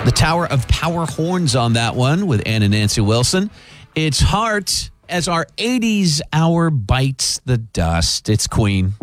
The Tower of Power horns on that one with Ann and Nancy Wilson. It's Heart as our 80s hour bites the dust. It's Queen.